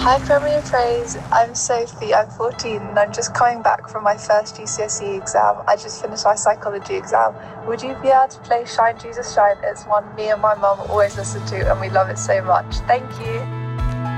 Hi, Premier and Praise. I'm Sophie. I'm 14 and I'm just coming back from my first GCSE exam. I just finished my psychology exam. Would you be able to play Shine Jesus Shine? It's one me and my mum always listen to and we love it so much. Thank you.